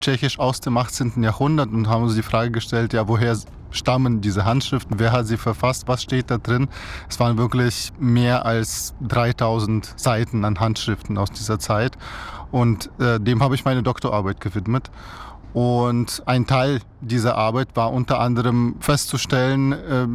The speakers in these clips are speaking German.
Tschechisch aus dem 18. Jahrhundert und haben uns die Frage gestellt, ja, woher stammen diese Handschriften, wer hat sie verfasst, was steht da drin? Es waren wirklich mehr als 3000 Seiten an Handschriften aus dieser Zeit und dem habe ich meine Doktorarbeit gewidmet. Und ein Teil dieser Arbeit war unter anderem festzustellen,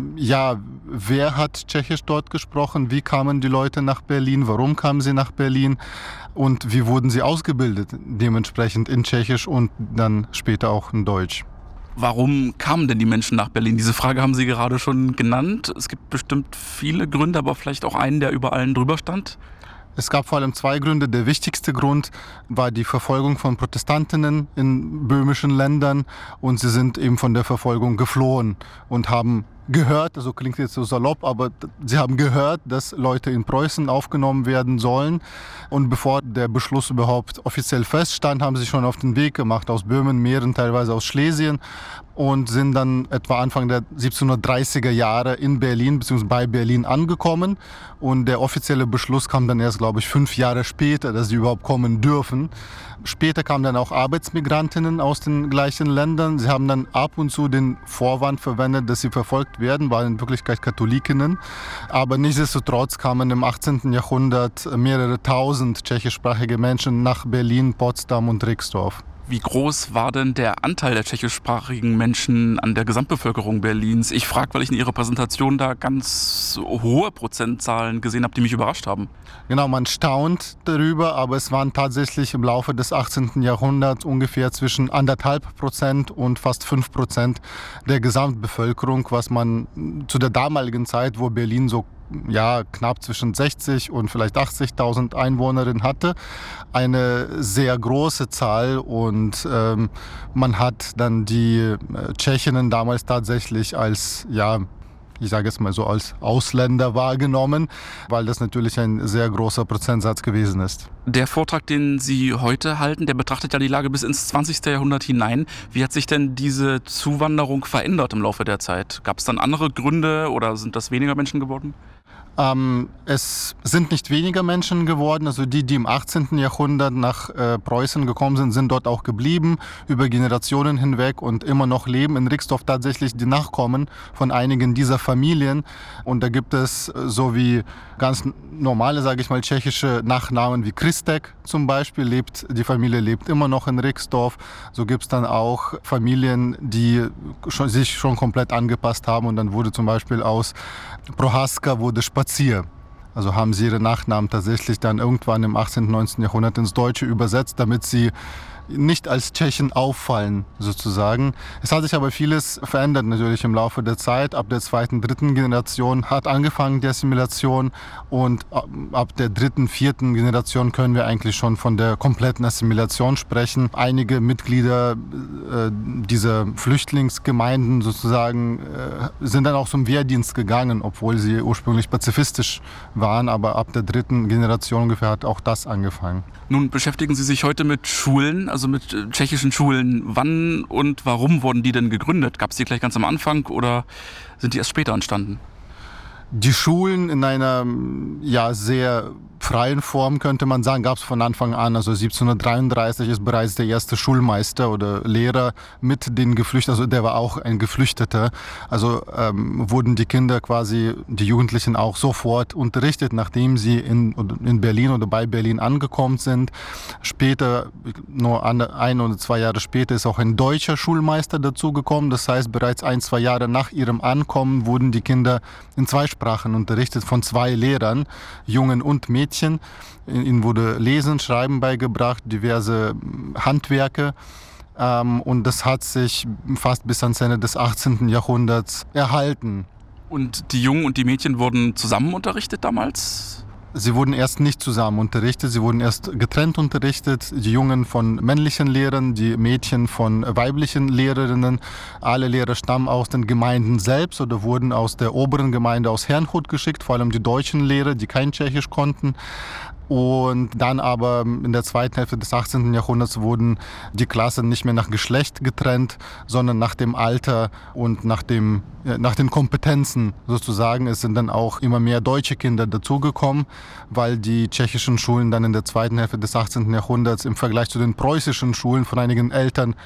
wer hat Tschechisch dort gesprochen, wie kamen die Leute nach Berlin, warum kamen sie nach Berlin und wie wurden sie ausgebildet, dementsprechend in Tschechisch und dann später auch in Deutsch. Warum kamen denn die Menschen nach Berlin? Diese Frage haben Sie gerade schon genannt. Es gibt bestimmt viele Gründe, aber vielleicht auch einen, der über allen drüber stand. Es gab vor allem zwei Gründe. Der wichtigste Grund war die Verfolgung von Protestantinnen in böhmischen Ländern und sie sind eben von der Verfolgung geflohen und haben gehört, also klingt jetzt so salopp, aber sie haben gehört, dass Leute in Preußen aufgenommen werden sollen. Und bevor der Beschluss überhaupt offiziell feststand, haben sie sich schon auf den Weg gemacht aus Böhmen, Mähren, teilweise aus Schlesien und sind dann etwa Anfang der 1730er Jahre in Berlin bzw. bei Berlin angekommen. Und der offizielle Beschluss kam dann erst, glaube ich, 5 Jahre später, dass sie überhaupt kommen dürfen. Später kamen dann auch Arbeitsmigrantinnen aus den gleichen Ländern. Sie haben dann ab und zu den Vorwand verwendet, dass sie verfolgt werden, waren in Wirklichkeit Katholikinnen. Aber nichtsdestotrotz kamen im 18. Jahrhundert mehrere tausend tschechischsprachige Menschen nach Berlin, Potsdam und Rixdorf. Wie groß war denn der Anteil der tschechischsprachigen Menschen an der Gesamtbevölkerung Berlins? Ich frage, weil ich in Ihrer Präsentation da ganz hohe Prozentzahlen gesehen habe, die mich überrascht haben. Genau, man staunt darüber, aber es waren tatsächlich im Laufe des 18. Jahrhunderts ungefähr zwischen 1,5% und fast 5% der Gesamtbevölkerung, was man zu der damaligen Zeit, wo Berlin so knapp zwischen 60 und vielleicht 80.000 Einwohnerinnen hatte, eine sehr große Zahl und man hat dann die Tschechinnen damals tatsächlich als, ich sage es mal so, als Ausländer wahrgenommen, weil das natürlich ein sehr großer Prozentsatz gewesen ist. Der Vortrag, den Sie heute halten, der betrachtet ja die Lage bis ins 20. Jahrhundert hinein. Wie hat sich denn diese Zuwanderung verändert im Laufe der Zeit? Gab es dann andere Gründe oder sind das weniger Menschen geworden? Es sind nicht weniger Menschen geworden, also die im 18. Jahrhundert nach Preußen gekommen sind, sind dort auch geblieben, über Generationen hinweg und immer noch leben in Rixdorf tatsächlich die Nachkommen von einigen dieser Familien. Und da gibt es so wie ganz normale, sage ich mal, tschechische Nachnamen wie Christek zum Beispiel, die Familie lebt immer noch in Rixdorf. So gibt es dann auch Familien, die sich schon komplett angepasst haben und dann wurde zum Beispiel aus Prohaska wurde Spazier. Also haben sie ihre Nachnamen tatsächlich dann irgendwann im 18. und 19. Jahrhundert ins Deutsche übersetzt, damit sie nicht als Tschechen auffallen, sozusagen. Es hat sich aber vieles verändert natürlich im Laufe der Zeit. Ab der 2., 3. Generation hat angefangen die Assimilation und ab der 3., 4. Generation können wir eigentlich schon von der kompletten Assimilation sprechen. Einige Mitglieder dieser Flüchtlingsgemeinden sozusagen sind dann auch zum Wehrdienst gegangen, obwohl sie ursprünglich pazifistisch waren, aber ab der 3. Generation ungefähr hat auch das angefangen. Nun beschäftigen Sie sich heute mit Schulen, also mit tschechischen Schulen. Wann und warum wurden die denn gegründet? Gab es die gleich ganz am Anfang oder sind die erst später entstanden? Die Schulen in einer sehr freien Form, könnte man sagen, gab es von Anfang an. Also 1733 ist bereits der erste Schulmeister oder Lehrer mit den Geflüchteten, also der war auch ein Geflüchteter. Also wurden die Kinder quasi, die Jugendlichen auch sofort unterrichtet, nachdem sie in Berlin oder bei Berlin angekommen sind. Später, nur 1 oder 2 Jahre später, ist auch ein deutscher Schulmeister dazugekommen. Das heißt, bereits 1, 2 Jahre nach ihrem Ankommen wurden die Kinder in 2 Sprachen unterrichtet von 2 Lehrern, Jungen und Mädchen. Ihnen wurde Lesen, Schreiben beigebracht, diverse Handwerke. Und das hat sich fast bis ans Ende des 18. Jahrhunderts erhalten. Und die Jungen und die Mädchen wurden zusammen unterrichtet damals? Sie wurden erst nicht zusammen unterrichtet, sie wurden erst getrennt unterrichtet. Die Jungen von männlichen Lehrern, die Mädchen von weiblichen Lehrerinnen. Alle Lehrer stammen aus den Gemeinden selbst oder wurden aus der oberen Gemeinde aus Herrnhut geschickt, vor allem die deutschen Lehrer, die kein Tschechisch konnten. Und dann aber in der zweiten Hälfte des 18. Jahrhunderts wurden die Klassen nicht mehr nach Geschlecht getrennt, sondern nach dem Alter und nach den Kompetenzen sozusagen. Es sind dann auch immer mehr deutsche Kinder dazugekommen, weil die tschechischen Schulen dann in der zweiten Hälfte des 18. Jahrhunderts im Vergleich zu den preußischen Schulen von einigen Eltern